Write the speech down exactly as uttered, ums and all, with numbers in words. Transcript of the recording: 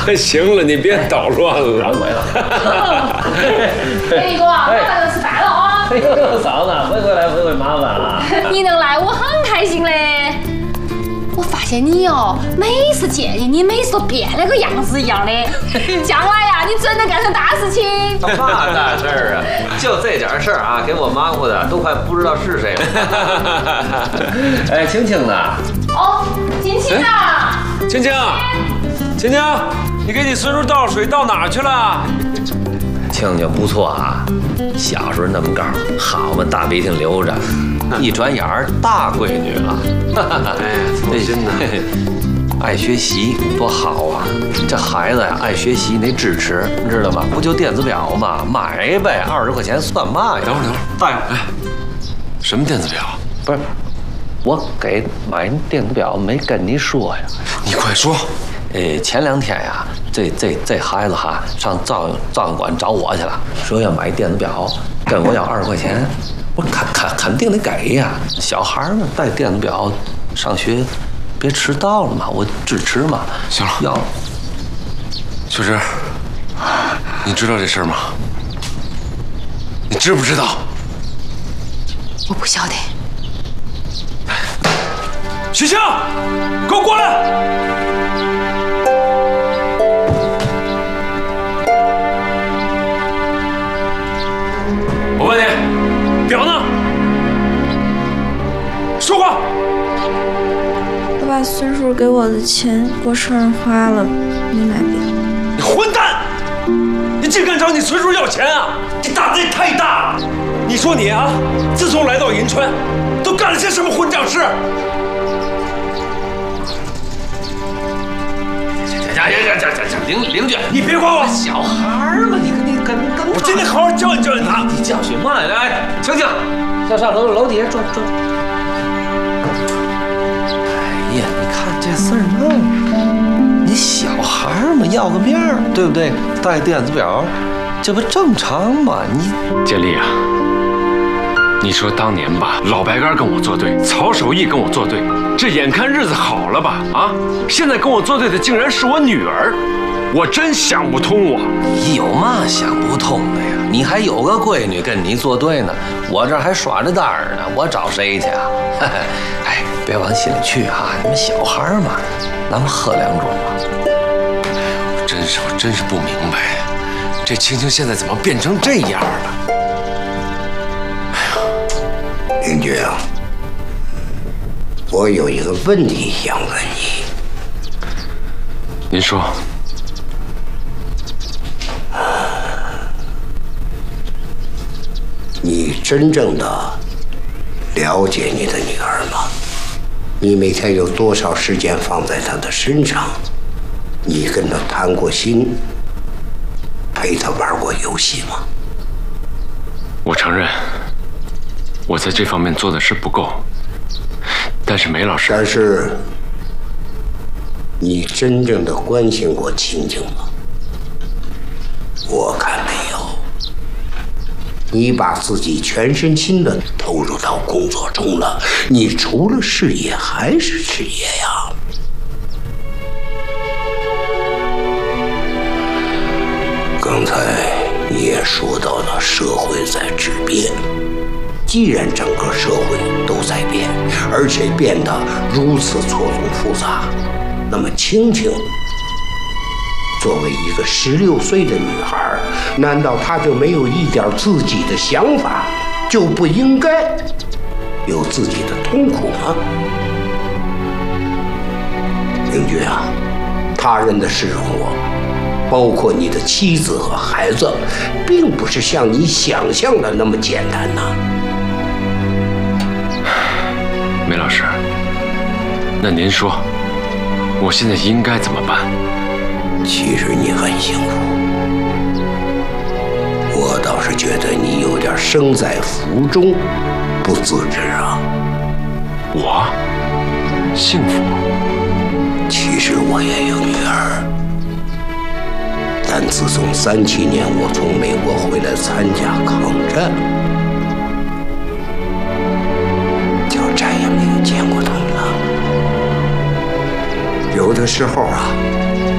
行了，你别捣乱了。 让回了。 哎，李哥，马上就吃饭了啊！ 哎呦，嫂子，回回来，回回麻烦了。 你能来，我很开心嘞。我发现你哦，每次见你，你每次都变了个样子一样的。将来呀，你真能干成大事情。 嘛大事儿啊？就这点事儿啊，给我忙活的都快不知道是谁了。哎，青青呢？ 哦，青青啊， 青青，青青，你给你孙女倒水倒哪去了？ 青青不错啊，小时候那么高，好嘛，大鼻涕流着，一转眼儿大闺女了。 哎，放心呐， 爱学习多好啊！这孩子呀，爱学习你得支持，你知道吗？不就电子表吗？买呗，二十块钱算嘛呀？ 等会儿，等会儿，大爷，哎，什么电子表？ 不是，我给买电子表没跟你说呀。 你快说。 呃，前两天呀，这这这孩子哈上照照相馆找我去了，说要买电子表，跟我要二十块钱。我肯肯肯定得给呀，小孩嘛带电子表上学，别迟到了嘛，我支持嘛。 行了， 要秀芝，你知道这事儿吗？你知不知道？ 我不晓得。 许晴，给我过来！我问你，表呢？说话！ 我把孙叔给我的钱过生日花了，没买表。 你混蛋！你竟敢找你孙叔要钱啊！你胆子也太大了！你说你啊，自从来到银川，都干了些什么混账事？ 呀呀呀呀呀！邻邻居， 你别管我！ 小孩嘛，你跟你跟跟我今天好好教训教训他。 你教训嘛？来，青青，上上楼楼底下转转。哎呀，你看这事儿嘛，你小孩嘛，要个面儿，对不对？带电子表，这不正常吗？你建立啊，你说当年吧，老白干跟我作对，曹守义跟我作对，这眼看日子好了吧？啊，现在跟我作对的竟然是我女儿，我真想不通我。 你有嘛想不通的呀？你还有个闺女跟你作对呢，我这还耍着单儿呢，我找谁去啊？哎，别往心里去啊，你们小孩嘛，咱们喝两盅吧。 我真是我真是不明白，这青青现在怎么变成这样了？ 邻居啊，我有一个问题想问你。 您说。 你真正的了解你的女儿吗？你每天有多少时间放在她的身上？你跟她谈过心，陪她玩过游戏吗？ 我承认，我在这方面做的是不够。但是梅老师， 但是你真正的关心过青青吗？我看没有。你把自己全身心的投入到工作中了，你除了事业还是事业呀。刚才你也说到了，社会在质变。既然整个社会都在变，而且变得如此错综复杂，那么青青作为一个十六岁的女孩，难道她就没有一点自己的想法，就不应该有自己的痛苦吗？邻居啊，他人的生活，包括你的妻子和孩子，并不是像你想象的那么简单呐。 梅老师，那您说，我现在应该怎么办？ 其实你很幸福，我倒是觉得你有点身在福中不自知啊。 我幸福？ 其实我也有女儿，但自从三七年我从美国回来参加抗战，就再也没有见过他们了。有的时候啊。